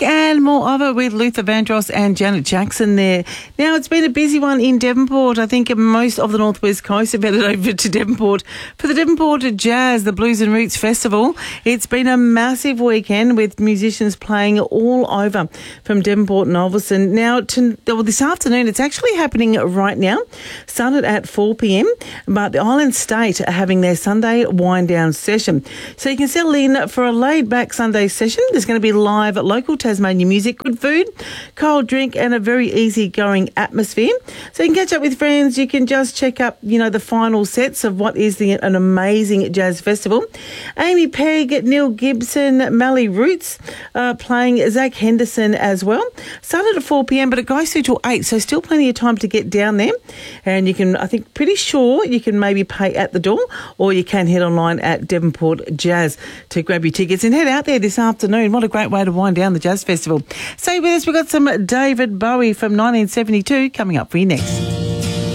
music and more of it with Luther Vandross and Janet Jackson there. Now, it's been a busy one in Devonport. I think most of the Northwest Coast have headed over to Devonport for the Devonport Jazz, the Blues and Roots Festival. It's been a massive weekend with musicians playing all over from Devonport and Ulverstone. Now, this afternoon, it's actually happening right now. Started at 4 p.m, but the Island State are having their Sunday wind-down session. So you can settle in for a laid-back Sunday session. There's going to be live local Tasmanian music, good food, cold drink and a very easy-going atmosphere. So you can catch up with friends. You can just check up, the final sets of what is an amazing jazz festival. Amy Pegg, Neil Gibson, Mally Roots playing, Zach Henderson as well. Started at 4 p.m, but it goes through till 8, so still plenty of time to get down there. And you can, pretty sure you can maybe pay at the door, or you can head online at Devonport Jazz to grab your tickets and head out there this afternoon. What a great way to wind down the Jazz Festival. Stay with us. We've got some David Bowie from 1972 coming up for you next.